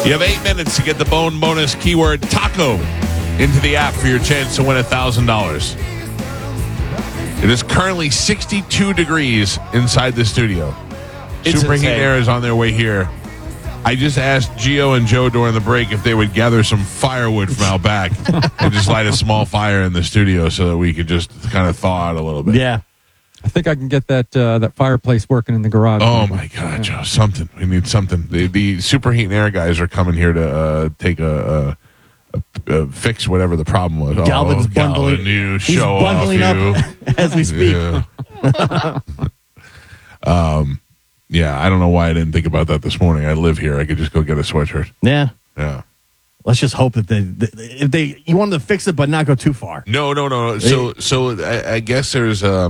You have 8 minutes to get the bone bonus keyword taco into the app for your chance to win $1,000. It is currently 62 degrees inside the studio. Super Heat Air is on their way here. I just asked Gio and Joe during the break if they would gather some firewood from out back and just light a small fire in the studio so that we could just kind of thaw out a little bit. Yeah. I think I can get that fireplace working in the garage. Oh, my God, Joe. Something. We need something. The Super Heat and Air guys are coming here to take fix whatever the problem was. Galvin's bundling. Galvin, He's bundling up as we speak. Yeah, I don't know why I didn't think about that this morning. I live here. I could just go get a sweatshirt. Yeah. Yeah. Let's just hope that you wanted to fix it but not go too far. No. So I guess there's a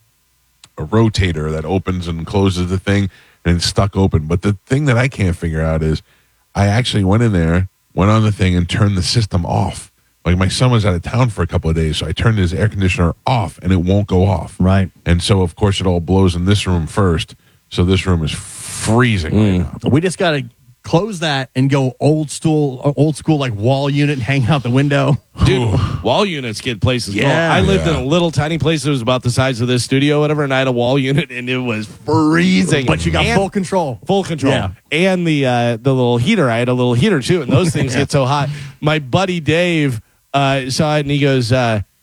rotator that opens and closes the thing, and it's stuck open. But the thing that I can't figure out is I actually went in there, went on the thing, and turned the system off. Like, my son was out of town for a couple of days, so I turned his air conditioner off, and it won't go off. Right. And so, of course, it all blows in this room first. So this room is freezing right now. We just got to close that and go old school like wall unit and hang out the window. Dude, wall units get places. Yeah. I lived in a little tiny place that was about the size of this studio, whatever, and I had a wall unit, and it was freezing. But you got full control. Full control. Yeah. And the little heater. I had a little heater, too, and those things get so hot. My buddy Dave saw it, and he goes,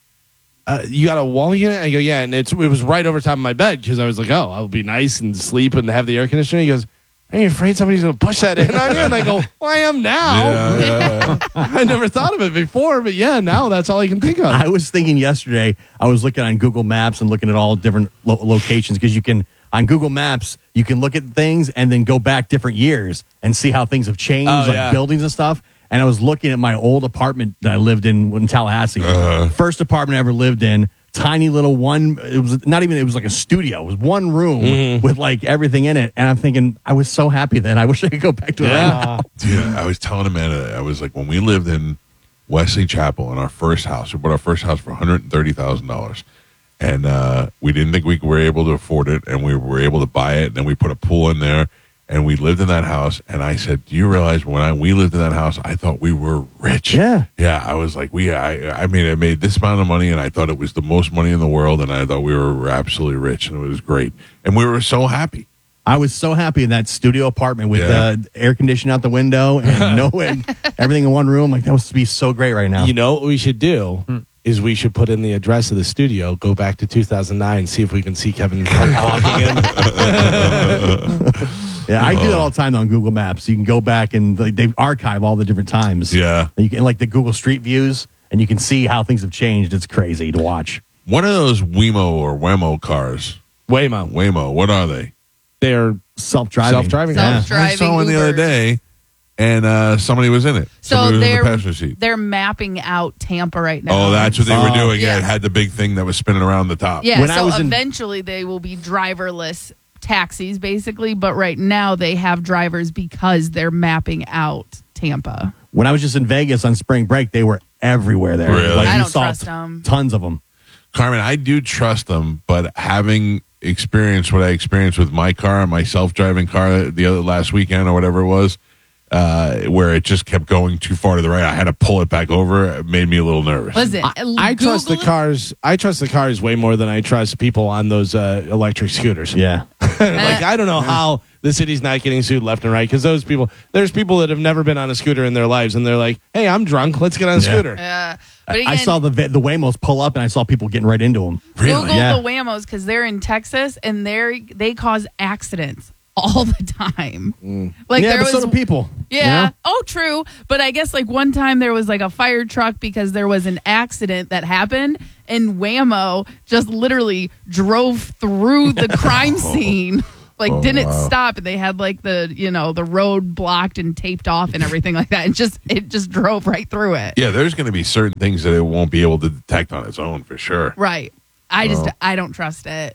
you got a wall unit? I go, yeah, and it was right over top of my bed because I was like, oh, I'll be nice and sleep and have the air conditioner. He goes, are you afraid somebody's going to push that in on you? And I go, well, I am now. Yeah. I never thought of it before, but yeah, now that's all I can think of. I was thinking yesterday, I was looking on Google Maps and looking at all different locations because you can, on Google Maps, you can look at things and then go back different years and see how things have changed, buildings and stuff. And I was looking at my old apartment that I lived in Tallahassee. First apartment I ever lived in. Tiny little one. It was not even. It was like a studio. It was one room with like everything in it. And I'm thinking, I was so happy then. I wish I could go back to it. Right. Dude, I was telling Amanda, I was like, when we lived in Wesley Chapel in our first house, we bought our first house for $130,000, and we didn't think we were able to afford it, and we were able to buy it. And then we put a pool in there. And we lived in that house, and I said, do you realize when we lived in that house, I thought we were rich. Yeah. Yeah, I was like, I made this amount of money, and I thought it was the most money in the world, and I thought we were absolutely rich, and it was great. And we were so happy. I was so happy in that studio apartment with air conditioning out the window and everything in one room. Like, that would be so great right now. You know what we should do? Is we should put in the address of the studio, go back to 2009, see if we can see Kevin walking in. Yeah, I do that all the time on Google Maps. You can go back and they archive all the different times. Yeah. And you can like the Google Street Views, and you can see how things have changed. It's crazy to watch. What are those Waymo cars? Waymo. What are they? They're self-driving. I saw one the other day, and somebody was in it. So somebody was in the passenger seat. They're mapping out Tampa right now. Oh, that's what they were doing. Yeah. It had the big thing that was spinning around the top. Yeah, so eventually they will be driverless taxis, basically. But right now they have drivers because they're mapping out Tampa. When I was just in Vegas on spring break, they were everywhere there. Really? Like, I you don't saw trust them. Tons of them. Carmen, I do trust them, but having experienced what I experienced with my car, my self-driving car last weekend or whatever it was, where it just kept going too far to the right, I had to pull it back over. It made me a little nervous. Listen, I trust the cars. I trust the cars way more than I trust people on those electric scooters. Yeah. Like, I don't know how the city's not getting sued left and right, because there's people that have never been on a scooter in their lives, and they're like, hey, I'm drunk, let's get on a scooter. But again, I saw the Waymos pull up, and I saw people getting right into them. Really? Google the Waymos, because they're in Texas, and they cause accidents all the time. Like, Yeah, there but was so do people. Yeah. You know? Oh, true. But I guess like one time there was like a fire truck because there was an accident that happened, and Waymo just literally drove through the crime scene. Like, didn't stop. And they had like the road blocked and taped off and everything like that. And it just drove right through it. Yeah, there's going to be certain things that it won't be able to detect on its own for sure. Right. I don't trust it.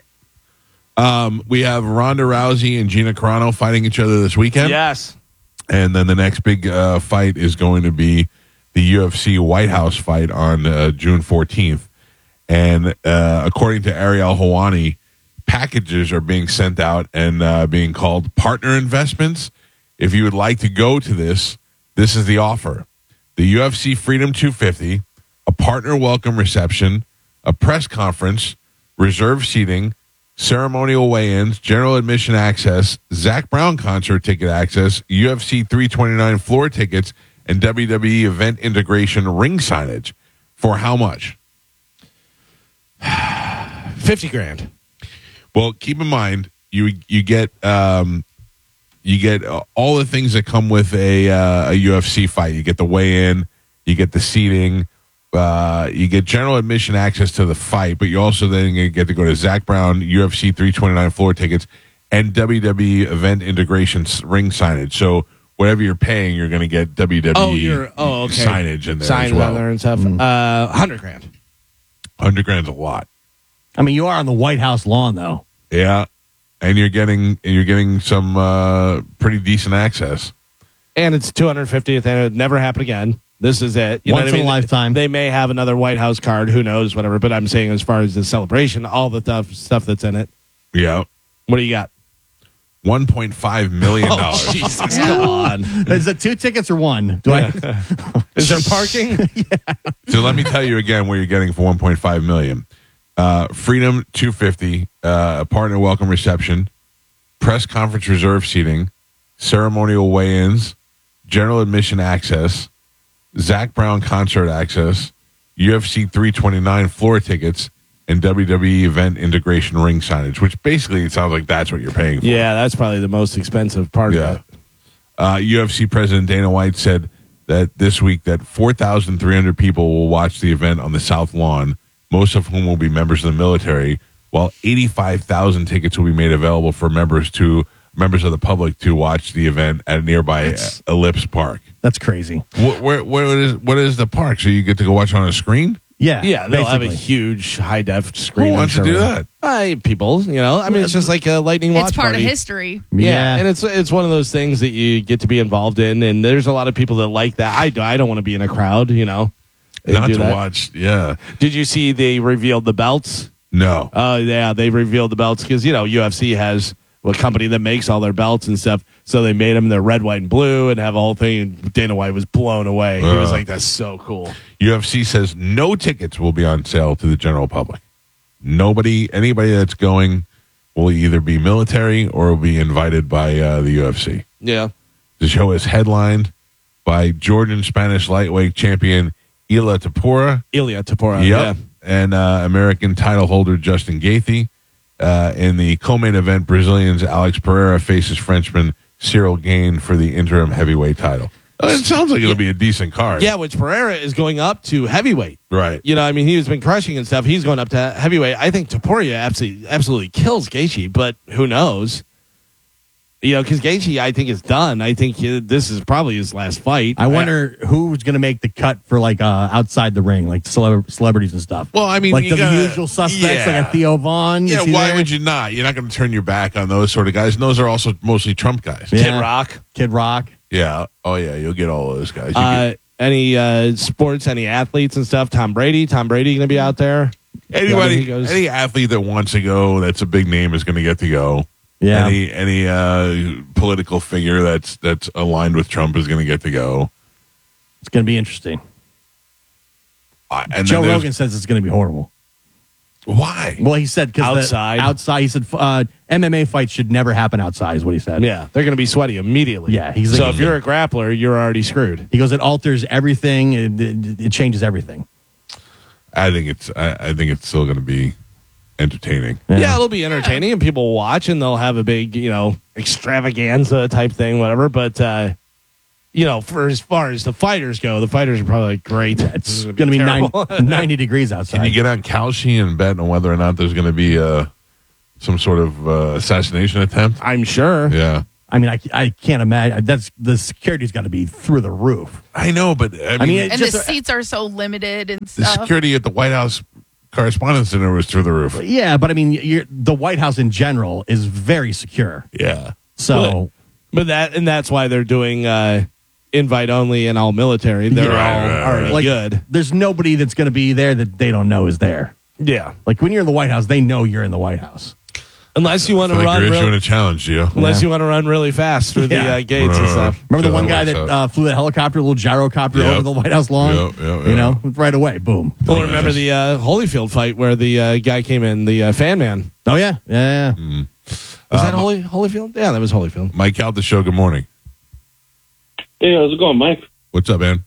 We have Ronda Rousey and Gina Carano fighting each other this weekend. Yes. And then the next big fight is going to be the UFC White House fight on June 14th. And according to Ariel Helwani, packages are being sent out and being called partner investments. If you would like to go to this, This is the offer. The UFC Freedom 250, a partner welcome reception, a press conference, reserved seating, ceremonial weigh-ins, general admission access, Zach Brown concert ticket access, UFC 329 floor tickets, and WWE event integration ring signage. For how much? $50,000. Well, keep in mind you get all the things that come with a UFC fight. You get the weigh-in, you get the seating, you get general admission access to the fight, but you also then get to go to Zach Brown UFC 329 floor tickets and WWE event integration ring signage. So whatever you're paying, you're going to get WWE okay. signage in there Signage as well. on there and stuff. $100,000. $100,000's a lot. I mean, you are on the White House lawn, though. Yeah, and you're getting some pretty decent access. And it's 250th, and it never happened again. This is it. You Once know what I in a mean? lifetime. They may have another White House card. Who knows? Whatever. But I'm saying, as far as the celebration, all the stuff that's in it. Yeah, What do you got? $1.5 million. Jesus, come on. Is it 2 tickets or 1? Is there parking? So let me tell you again what you're getting for $1.5 million. Freedom 250, a partner welcome reception, press conference reserve seating, ceremonial weigh-ins, general admission access, Zach Brown concert access, UFC 329 floor tickets, and WWE event integration ring signage, which basically it sounds like that's what you're paying for. Yeah, that's probably the most expensive part of it. UFC President Dana White said that this week that 4,300 people will watch the event on the South Lawn, most of whom will be members of the military, while 85,000 tickets will be made available for members of the public to watch the event at nearby Ellipse Park. That's crazy. What is the park? So you get to go watch on a screen? Yeah. Yeah, they'll have a basically. huge high-def screen. Who wants to do that? People, I mean, it's just like a lightning watch It's part party. of history. Yeah, and it's one of those things that you get to be involved in, and there's a lot of people that like that. I don't want to be in a crowd, They Not do to that. watch, yeah. Did you see they revealed the belts? No. Oh, yeah, they revealed the belts because, UFC has a company that makes all their belts and stuff. So they made them their red, white, and blue and have a whole thing. And Dana White was blown away. He was like, that's so cool. UFC says no tickets will be on sale to the general public. Anybody that's going will either be military or will be invited by the UFC. Yeah. The show is headlined by Georgian Spanish lightweight champion Ilia Topuria. Yep. Yep. And American title holder Justin Gaethje. In the co-main event, Brazilians Alex Pereira faces Frenchman Cyril Gane for the interim heavyweight title. It sounds like it'll be a decent card. Yeah, which Pereira is going up to heavyweight. Right. He's been crushing and stuff. He's going up to heavyweight. I think Topuria absolutely kills Gaethje, but who knows? Because Gaethje, I think, is done. I think this is probably his last fight. I wonder who's going to make the cut for outside the ring, like celebrities and stuff. Well, I mean, like you the gotta- usual suspects, yeah. like a Theo Vaughn. Yeah, Is he why there? would you not? You're not going to turn your back on those sort of guys. And those are also mostly Trump guys. Yeah. Kid Rock. Kid Rock. Yeah. Oh, yeah. You'll get all of those guys. Any sports, any athletes and stuff? Tom Brady going to be out there? Any athlete that wants to go, that's a big name, is going to get to go. Yeah. Any political figure that's aligned with Trump is going to get to go. It's going to be interesting. And Joe then Rogan says it's going to be horrible. why? Well, he said because Outside. he said MMA fights should never happen outside. Is what he said. Yeah, they're going to be sweaty immediately. Yeah, so if you're a grappler, you're already screwed. He goes, it alters everything. It changes everything. I think it's still going to be entertaining. Yeah, it'll be entertaining, and people will watch, and they'll have a big, extravaganza type thing, whatever. But for as far as the fighters go, the fighters are probably like, great. It's going to be 90 degrees outside. Can you get on Kalshi and bet on whether or not there's going to be some sort of assassination attempt? I'm sure. Yeah. I mean, I can't imagine. The security's got to be through the roof. I know, but I mean And the seats are so limited and the stuff. security at the White House Correspondence Center was through the roof. Yeah, but I mean, the White House in general is very secure. Yeah. So, But that's why they're doing invite only and all military. They're all already like, good. there's nobody that's going to be there that they don't know is there. Yeah. Like when you're in the White House, they know you're in the White House. Unless you want to I feel like run, you're issuing a challenge, Gio. unless you want to run really fast through the gates and stuff. Remember the Yeah, one guy that works that flew that helicopter, a little gyrocopter Yep. over the White House lawn? Yep, yep, You know, yep. right away, boom. Well, remember the Holyfield fight where the guy came in, the fan man. Oh yeah, yeah. Mm. Was that Holyfield? Yeah, that was Holyfield. Mike out the show. Good morning. Hey, how's it going, Mike? What's up, man?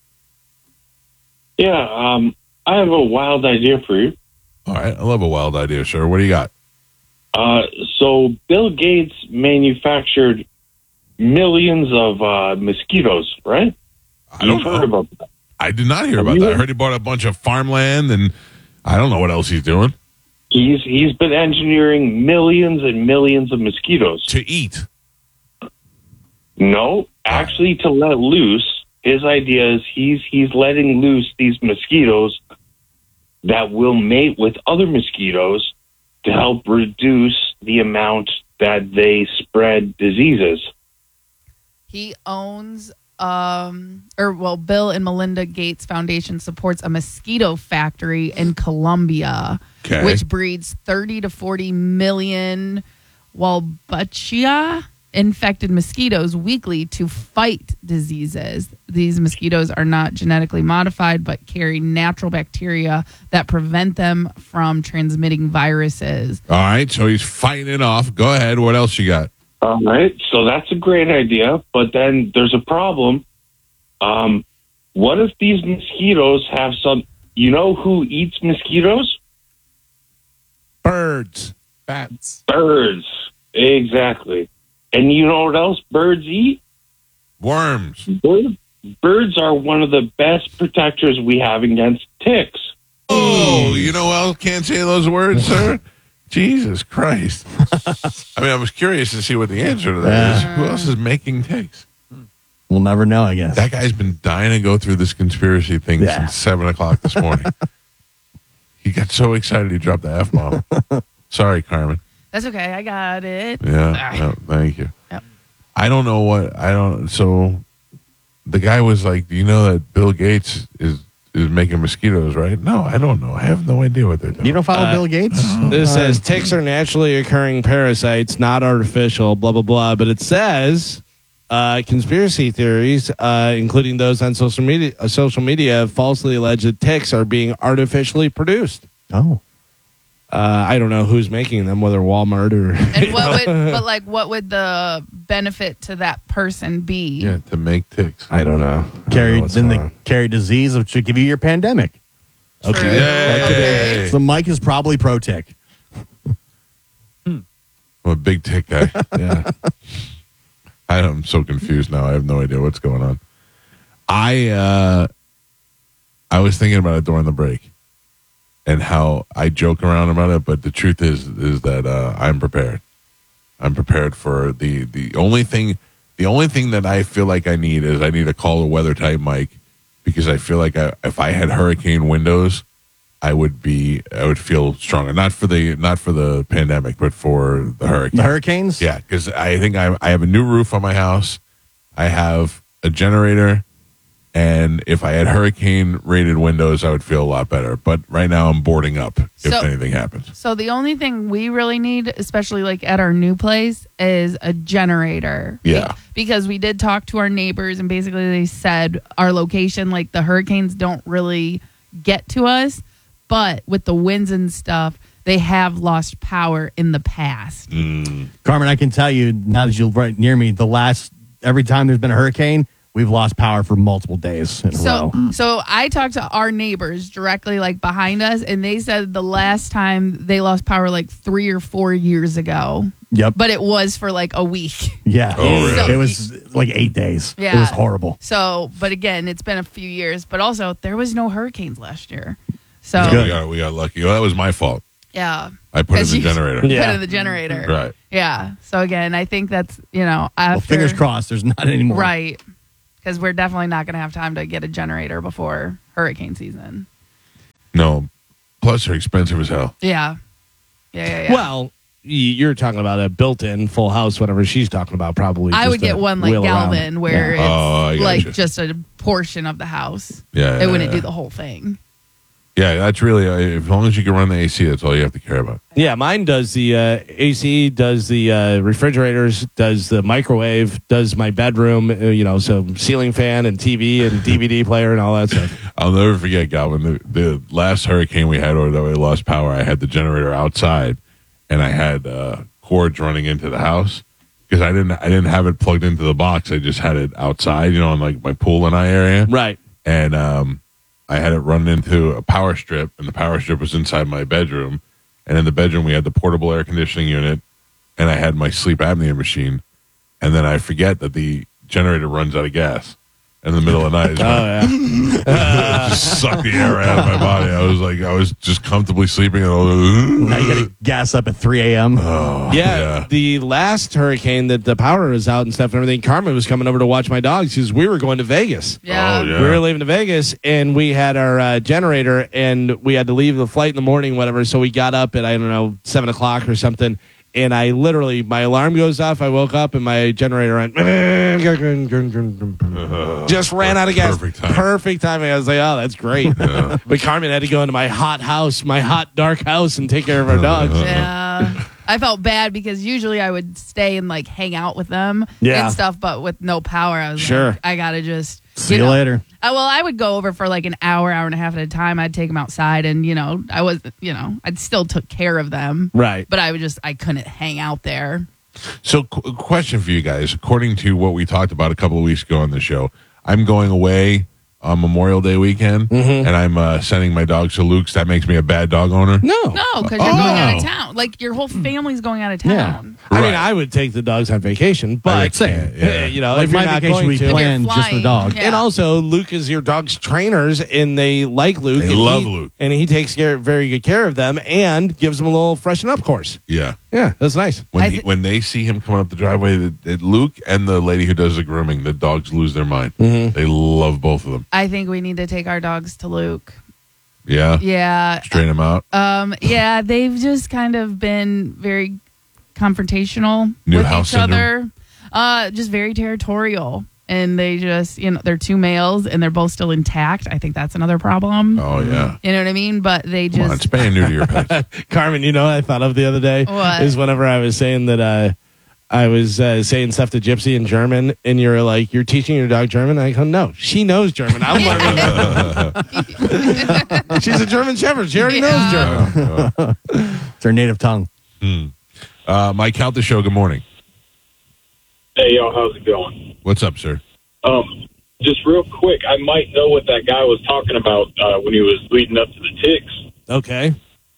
Yeah, I have a wild idea for you. All right. I love a wild idea, sure. What do you got? So Bill Gates manufactured millions of mosquitoes, right? I don't You've heard know. about that. I did not hear Have about you that. I heard- heard he bought a bunch of farmland, and I don't know what else he's doing He's been engineering millions and millions of mosquitoes. to eat. No, actually, to let loose. His idea is he's letting loose these mosquitoes that will mate with other mosquitoes to help reduce the amount that they spread diseases. He owns, Bill and Melinda Gates Foundation supports a mosquito factory in Colombia, Okay. which breeds 30 to 40 million Wolbachia infected mosquitoes weekly to fight diseases. These mosquitoes are not genetically modified, but carry natural bacteria that prevent them from transmitting viruses. All right. So he's fighting it off. Go ahead. What else you got? All right, so that's a great idea, but then there's a problem. What if these mosquitoes have some? You know who eats mosquitoes? Birds. Bats. Birds, exactly. And you know what else birds eat? Worms. Birds are one of the best protectors we have against ticks. Oh, you know who else can't say those words, sir? Jesus Christ. I mean, I was curious to see what the answer to that is. Who else is making ticks? We'll never know, I guess. That guy's been dying to go through this conspiracy thing since 7 o'clock this morning. He got so excited he dropped the F-bomb. Sorry, Carmen. That's okay. I got it. Yeah, no, thank you. Yep. So the guy was like, do you know that Bill Gates is making mosquitoes, right? No, I don't know. I have no idea what they're doing. You don't follow Bill Gates? This says ticks are naturally occurring parasites, not artificial, blah, blah, blah. But it says conspiracy theories, including those on social media, falsely allege that ticks are being artificially produced. Oh. I don't know who's making them, whether Walmart or... And what would the benefit to that person be? Yeah, to make ticks. I don't know. Carry disease, which should give you your pandemic. Okay. Yay. So Mike is probably pro tick. I'm a big tick guy. Yeah. I'm so confused now. I have no idea what's going on. I was thinking about it during the break and how I joke around about it, but the truth is that I'm prepared. I'm prepared for the only thing that I feel like I need is I need to call a weather type Mike, because I feel like if I had hurricane windows, I would feel stronger. Not for the pandemic, but for the hurricane. The hurricanes? Yeah, because I think I have a new roof on my house. I have a generator, and if I had hurricane-rated windows, I would feel a lot better. But right now, I'm boarding up if anything happens. So the only thing we really need, especially like at our new place, is a generator. Yeah. Because we did talk to our neighbors, and basically they said our location, like the hurricanes don't really get to us. But with the winds and stuff, they have lost power in the past. Carmen, I can tell you, now that you're right near me, every time there's been a hurricane, we've lost power for multiple days in a row. So I talked to our neighbors directly, like behind us, and they said the last time they lost power like 3 or 4 years ago. Yep. But it was for like a week. Yeah. Oh, really? It was like 8 days. Yeah. It was horrible. So, but again, it's been a few years. But also, there was no hurricanes last year. So, We got lucky. Well, that was my fault. yeah. I put in 'Cause the you generator. Put Yeah. in the generator. Right. Yeah. So again, I think that's, after. Well, fingers crossed there's not anymore. Right. Because we're definitely not going to have time to get a generator before hurricane season. No. Plus, they're expensive as hell. Yeah. Yeah. Well, you're talking about a built-in full house, whatever she's talking about, probably. I just would get a one like wheel around. Galvin where Oh, I it's gotcha. like just a portion of the house. Yeah. It wouldn't do the whole thing. Yeah, that's really as long as you can run the AC, that's all you have to care about. Yeah, mine does the AC, does the refrigerators, does the microwave, does my bedroom, so ceiling fan and TV and DVD player and all that stuff. I'll never forget, Galvin, the last hurricane we had, or that we lost power. I had the generator outside, and I had cords running into the house because I didn't have it plugged into the box. I just had it outside, in like my pool and I area, Right. and I had it run into a power strip, and the power strip was inside my bedroom. And in the bedroom, we had the portable air conditioning unit, and I had my sleep apnea machine. And then I forget that the generator runs out of gas in the middle of the night. It just sucked the air out of my body. I was just comfortably sleeping. And I was Now you got to gas up at 3 a.m. Yeah, the last hurricane that the power was out and stuff and everything, Carmen was coming over to watch my dogs because we were going to Vegas. Yeah. Oh, yeah. We were leaving to Vegas, and we had our generator, and we had to leave the flight in the morning, whatever. So we got up at, 7 o'clock or something. And I literally, my alarm goes off. I woke up and my generator went, just ran out of gas. Perfect timing. I was like, oh, that's great. Yeah. But Carmen had to go into my hot house, my hot, dark house, and take care of our dogs. Yeah. I felt bad because usually I would stay and like hang out with them Yeah. and stuff, but with no power, I was Sure. like, I gotta just See you later. I would go over for like an hour and a half at a time. I'd take them outside, and I'd still took care of them, Right. but I couldn't hang out there. So, question for you guys. According to what we talked about a couple of weeks ago on the show, I'm going away on Memorial Day weekend, and I'm sending my dogs to Luke's. That makes me a bad dog owner? No. No, because you're going out of town. Like your whole family's going out of town. I mean, Right. I would take the dogs on vacation, but Same. Yeah. Like if you're my not vacation, going we to, plan just for the flying, dog. yeah. and also Luke is your dog's trainers, and they like Luke. They and love Luke. and he takes very good care of them, and gives them a little freshen up course. Yeah. Yeah, that's nice. When they see him coming up the driveway, Luke and the lady who does the grooming, the dogs lose their mind. They love both of them. I think we need to take our dogs to Luke. Yeah. Yeah. Straighten them out. Yeah, they've just kind of been very confrontational New with house each syndrome? other. Just very territorial. And they just, they're two males and they're both still intact. I think that's another problem. Oh, yeah. You know what I mean? But they Come on, just. spay and neuter your pets. Carmen, what I thought of the other day What? is whenever I was saying that I was saying stuff to Gypsy in German, and you're like, you're teaching your dog German? I go, no, she knows German. I'm learning. She's a German Shepherd. She already knows German. It's their native tongue. Mike, count the show. Good morning. Hey, y'all, how's it going? What's up, sir? Just real quick, I might know what that guy was talking about when he was leading up to the ticks. Okay.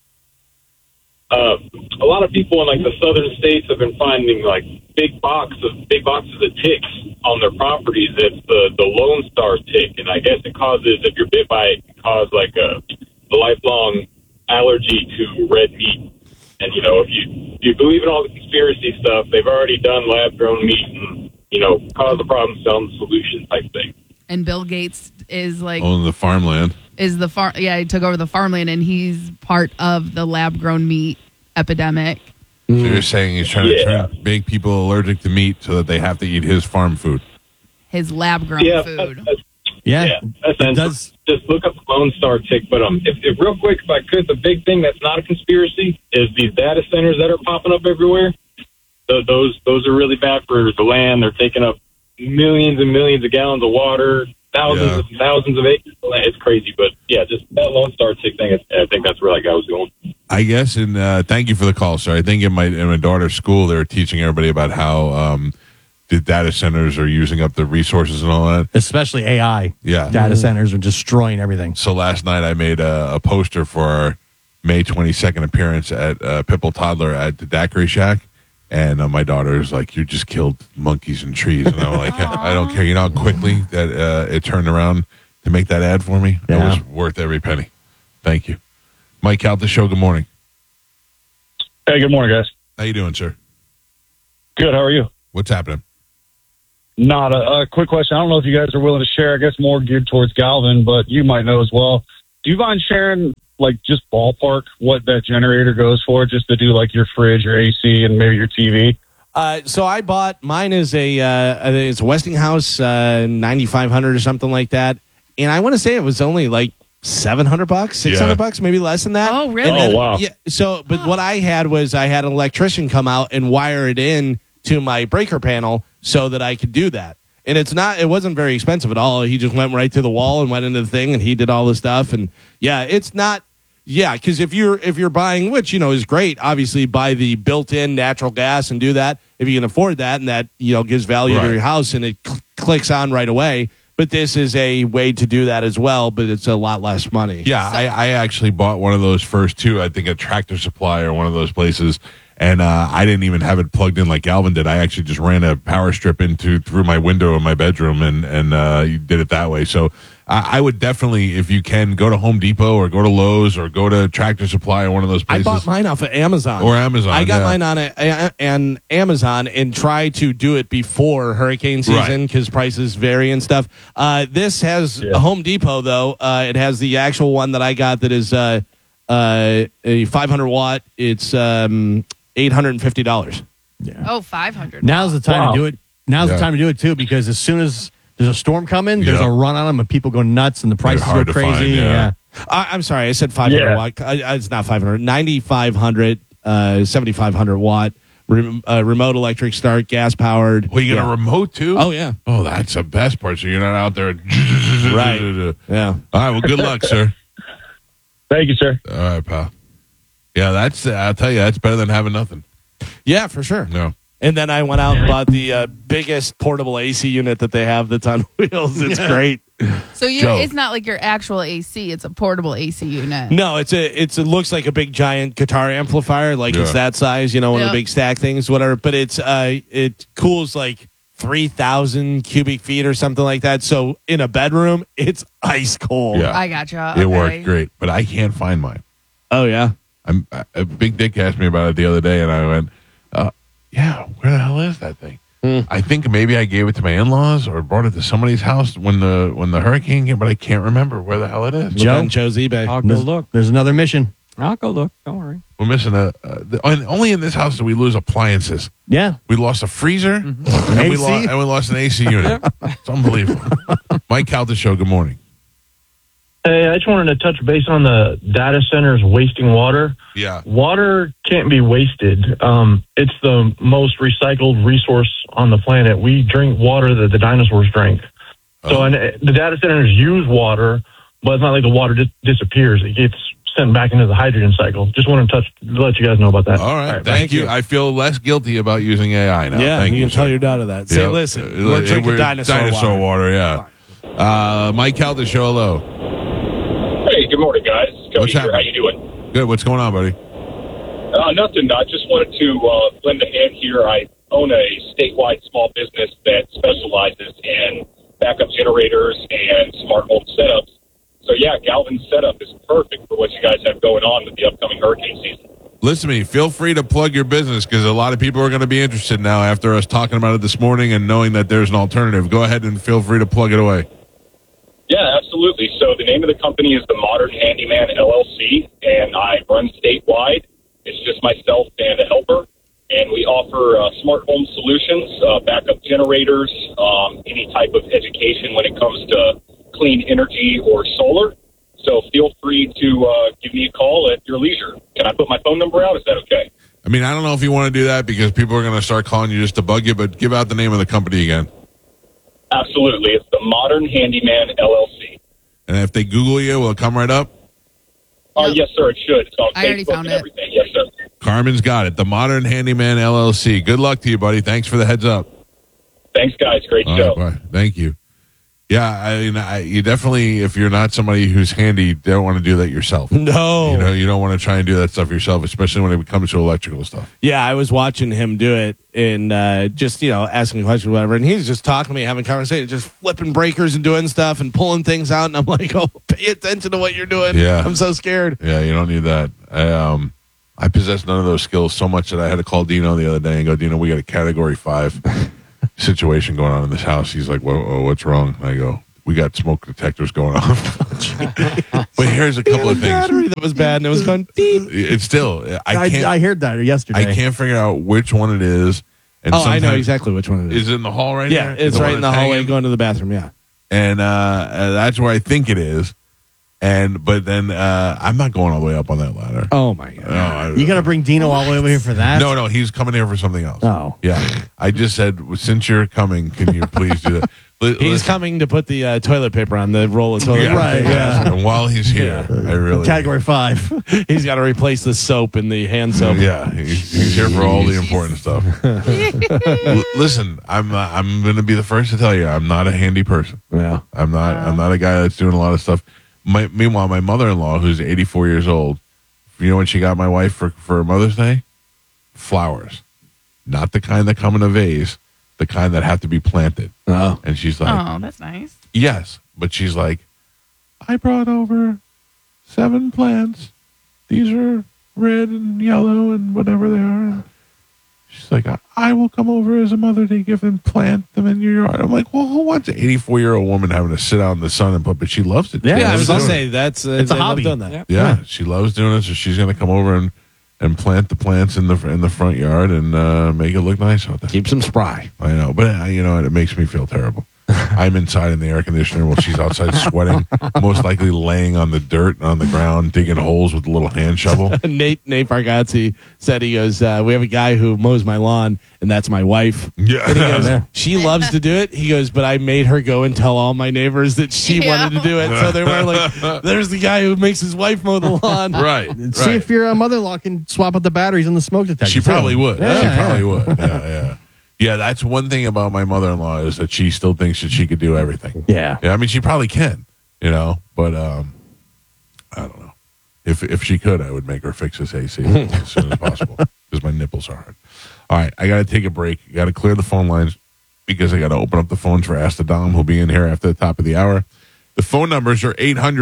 A lot of people in like the southern states have been finding like big boxes of ticks on their properties. It's the Lone Star tick, and I guess it causes, if you're bit by it, it can cause like a lifelong allergy to red meat. And if you believe in all the conspiracy stuff, they've already done lab grown meat and cause the problem, selling the solution type thing. And Bill Gates is like. Owning the farmland. Is the farm? Yeah, he took over the farmland, and he's part of the lab-grown meat epidemic. So you're saying he's trying to make people allergic to meat so that they have to eat his farm food. His lab-grown food. Yeah. It does. Just look up the Lone Star tick. But if real quick, if I could, the big thing that's not a conspiracy is these data centers that are popping up everywhere. Those are really bad for the land. They're taking up millions and millions of gallons of water, thousands and thousands of acres. It's crazy, but yeah, just that Lone Star tick thing. I think that's where that guy was going. I guess, and thank you for the call, sir. I think in my daughter's school, they were teaching everybody about how the data centers are using up the resources and all that. Especially AI. Yeah. Data centers are destroying everything. So last night I made a poster for our May 22nd appearance at Pipple Toddler at the Daiquiri Shack. And my daughter's like, you just killed monkeys and trees. And I'm like, I don't care. You know how quickly that it turned around to make that ad for me? Yeah. It was worth every penny. Thank you. Mike, out the show. Good morning. Hey, good morning, guys. How you doing, sir? Good. How are you? What's happening? Not a quick question. I don't know if you guys are willing to share. I guess more geared towards Galvin, but you might know as well. Do you mind sharing, like, just ballpark what that generator goes for, just to do like your fridge, your AC, and maybe your TV? So I bought mine is it's a Westinghouse 9500 or something like that, and I want to say it was only like $700, $600, maybe less than that. Oh, really? And then- Oh, wow. Yeah. So, but what I had was I had an electrician come out and wire it in to my breaker panel so that I could do that. And it wasn't very expensive at all. He just went right to the wall and went into the thing, and he did all the stuff. And yeah, it's not. Yeah, because if you're buying, which is great, obviously buy the built-in natural gas and do that if you can afford that, and that gives value Right. to your house and it clicks on right away. But this is a way to do that as well, but it's a lot less money. Yeah, I actually bought one of those first two. I think a Tractor Supply or one of those places, and I didn't even have it plugged in like Galvin did. I actually just ran a power strip through my window in my bedroom and did it that way. So I would definitely, if you can, go to Home Depot or go to Lowe's or go to Tractor Supply or one of those I places. bought mine off of Amazon. Or Amazon, I got yeah. mine on Amazon and tried to do it before hurricane season Right. because prices vary and stuff. This has a Home Depot, though. It has the actual one that I got that is a 500 watt. It's $850. Yeah. Oh, 500. Now's the time Wow. to do it. Now's Yeah. the time to do it too, because as soon as there's a storm coming, there's Yeah. a run on them and people go nuts and the prices hard go to crazy. find, yeah. I'm sorry, I said 500 Yeah. watt. It's not 500. 9,500, 7,500 watt. Remote electric start, gas powered. Well, you got a remote too? Oh, yeah. Oh, that's the best part. So you're not out there. Right. Yeah. All right. Well, good luck, sir. Thank you, sir. All right, pal. Yeah, I'll tell you, that's better than having nothing. Yeah, for sure. No. And then I went out and bought the biggest portable AC unit that they have that's on wheels. It's great. So Joe. it's not like your actual AC; it's a portable AC unit. No, it looks like a big giant guitar amplifier, like it's Yeah. that size, one of Yeah. the big stack things, whatever. But it cools like 3,000 cubic feet or something like that. So in a bedroom, it's ice cold. Yeah. I gotcha. It Okay. worked great, but I can't find mine. Oh yeah. Big Dick asked me about it the other day, and I went, yeah, where the hell is that thing? I think maybe I gave it to my in-laws or brought it to somebody's house when the hurricane came, but I can't remember where the hell it is. Look on Joe's eBay. I'll go There's, look. there's another mission. I'll go look. Don't worry. We're missing only in this house do we lose appliances. Yeah. We lost a freezer and, we AC? lost an AC unit. It's unbelievable. Mike Calta Show, good morning. Hey, I just wanted to touch base on the data centers wasting water. Yeah. Water can't be wasted. It's the most recycled resource on the planet. We drink water that the dinosaurs drank. So and the data centers use water, but it's not like the water disappears. It gets sent back into the hydrogen cycle. Just wanted to let you guys know about that. All right. bye. Thank you. I feel less guilty about using AI now. Yeah, Thank you can sir. tell your daughter that. Say, Yeah. listen, we're drinking dinosaur water. Yeah. Mike Calta Show, hello. Hey, good morning, guys. Cody What's here. happening? How you doing? Good. What's going on, buddy? Nothing. I just wanted to lend a hand here. I own a statewide small business that specializes in backup generators and smart home setups. So, yeah, Galvin's setup is perfect for what you guys have going on with the upcoming hurricane season. Listen to me. Feel free to plug your business because a lot of people are going to be interested now after us talking about it this morning and knowing that there's an alternative. Go ahead and feel free to plug it away. Yeah, absolutely. So the name of the company is the Modern Handyman LLC, and I run statewide. It's just myself and a helper, and we offer smart home solutions, backup generators, any type of education when it comes to clean energy or solar. So feel free to give me a call at your leisure. Can I put my phone number out? Is that okay? I mean, I don't know if you want to do that because people are going to start calling you just to bug you, but give out the name of the company again. Absolutely. It's the Modern Handyman LLC. And if they Google you, will it come right up? Yep. Yes, sir, it should. It's on I already Facebook found and it. everything. Yes, sir. Carmen's got it. The Modern Handyman LLC. Good luck to you, buddy. Thanks for the heads up. Thanks, guys. Great All show. right, bye. Thank you. Yeah, I mean, you definitely, if you're not somebody who's handy, don't want to do that yourself. No. You don't want to try and do that stuff yourself, especially when it comes to electrical stuff. Yeah, I was watching him do it and just, asking questions, whatever. And he's just talking to me, having conversation, just flipping breakers and doing stuff and pulling things out. And I'm like, oh, pay attention to what you're doing. Yeah. I'm so scared. Yeah, you don't need that. I possess none of those skills so much that I had to call Dino the other day and go, Dino, we got a Category 5 situation going on in this house. He's like, whoa, what's wrong? And I go, we got smoke detectors going on. But here's a couple of things. Battery that was bad and it was going beep. It's still, I can't, I heard that yesterday. I can't figure out which one it is. And Oh, I know sometimes- exactly which one it is. Is it in the hall right Yeah, there? it's The right one in the that's hallway hanging? going to the bathroom. Yeah. And that's where I think it is. But then I'm not going all the way up on that ladder. Oh my God! You got to bring Dino all the way over here for that? No, he's coming here for something else. Oh. Yeah. I just said, since you're coming, can you please do that? He's coming to put the toilet paper on the roll of toilet paper. Right, yeah. And while he's here, I really Category 5. He's got to replace the soap in the hand soap. Yeah, he's here for all the important stuff. Listen, I'm going to be the first to tell you, I'm not a handy person. Yeah. I'm not a guy that's doing a lot of stuff. Meanwhile, my mother-in-law, who's 84 years old, you know what she got my wife for Mother's Day? Flowers. Not the kind that come in a vase, the kind that have to be planted. Oh. And she's like, Oh, that's nice. yes. But she's like, I brought over 7 plants. These are red and yellow and whatever they are. And she's like, I will come over as a Mother's Day gift and plant them in your yard. I'm like, well, who wants an 84-year-old woman having to sit out in the sun and put? But she loves it. Yeah, Yeah, I She was loves going to doing say that's It's a they love hobby. doing that. Yeah. Yeah, she loves doing it, so she's going to come over and plant the plants in the front yard and make it look nice out there. Keeps them spry. I know, but you know, it makes me feel terrible. I'm inside in the air conditioner while she's outside sweating, most likely laying on the dirt on the ground, digging holes with a little hand shovel. Nate Bargatze said, he goes, we have a guy who mows my lawn, and that's my wife. Yeah. And he goes, she loves to do it. He goes, but I made her go and tell all my neighbors that she Yeah. wanted to do it. So they were like, there's the guy who makes his wife mow the lawn. Right. See if your mother-in-law can swap out the batteries on the smoke detector. She probably too. would. Yeah, She probably yeah. would. Yeah. Yeah, that's one thing about my mother-in-law is that she still thinks that she could do everything. Yeah. I mean, she probably can, but I don't know. If she could, I would make her fix this AC as soon as possible because my nipples are hard. All right, I got to take a break. Got to clear the phone lines because I got to open up the phones for Ask the Dom, who'll be in here after the top of the hour. The phone numbers are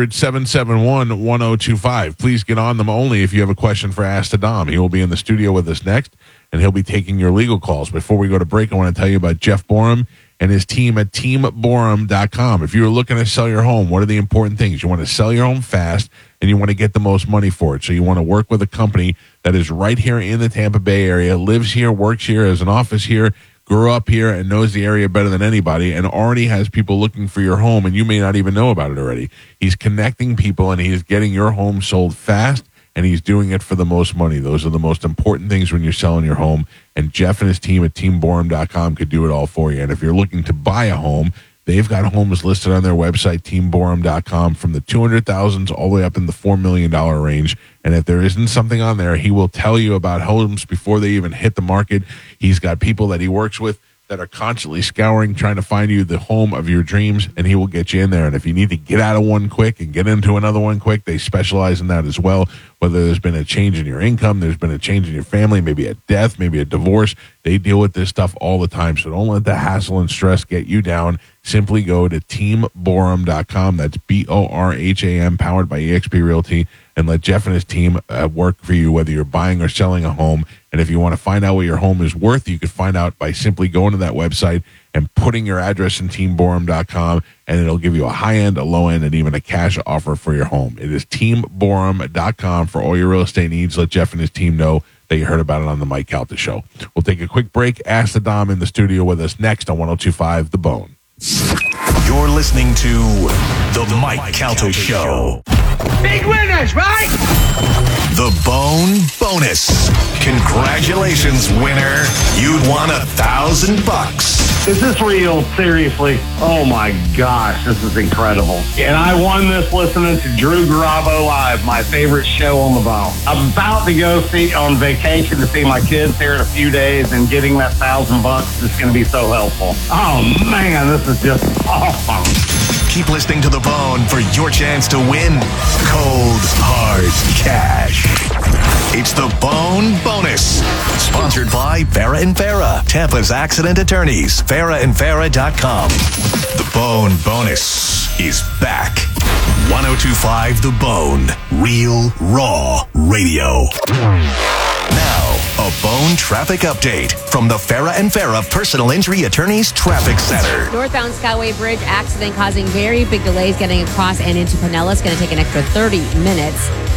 800-771-1025. Please get on them only if you have a question for Ask the Dom. He will be in the studio with us next, and he'll be taking your legal calls. Before we go to break, I want to tell you about Jeff Borum and his team at teamborum.com. If you're looking to sell your home, what are the important things? You want to sell your home fast, and you want to get the most money for it. So you want to work with a company that is right here in the Tampa Bay area, lives here, works here, has an office here, grew up here and knows the area better than anybody and already has people looking for your home, and you may not even know about it already. He's connecting people, and he's getting your home sold fast, and he's doing it for the most money. Those are the most important things when you're selling your home, and Jeff and his team at teamborum.com could do it all for you. And if you're looking to buy a home, they've got homes listed on their website, teamborum.com, from the 200,000s all the way up in the $4 million range. And if there isn't something on there, he will tell you about homes before they even hit the market. He's got people that he works with that are constantly scouring, trying to find you the home of your dreams, and he will get you in there. And if you need to get out of one quick and get into another one quick, they specialize in that as well. Whether there's been a change in your income, there's been a change in your family, maybe a death, maybe a divorce, they deal with this stuff all the time. So don't let the hassle and stress get you down. Simply go to teamborum.com. That's BORHAM, powered by eXp Realty, and let Jeff and his team work for you, whether you're buying or selling a home. And if you want to find out what your home is worth, you can find out by simply going to that website and putting your address in teamborum.com, and it'll give you a high end, a low end, and even a cash offer for your home. It is teamborum.com for all your real estate needs. Let Jeff and his team know that you heard about it on the Mike Calta Show. We'll take a quick break. Ask the Dom in the studio with us next on 102.5 The Bone. You're listening to The Mike Calta Show. Big winners, right? The Bone Bonus. Congratulations, winner. You'd won $1,000. Is this real? Seriously? Oh my gosh, this is incredible. And I won this listening to Drew Garabo Live, my favorite show on the bone. I'm about to go on vacation to see my kids here in a few days, and getting that $1,000 is going to be so helpful. Oh man, this is just awesome. Keep listening to The Bone for your chance to win cold, hard cash. It's The Bone Bonus. Sponsored by Farah & Farah, Tampa's accident attorneys. FarahandFarah.com. The Bone Bonus is back. 102.5 The Bone. Real, raw radio. Now, a Bone traffic update from the Farah & Farah Personal Injury Attorneys Traffic Center. Northbound Skyway Bridge accident causing very big delays getting across and into Pinellas. Going to take an extra 30 minutes.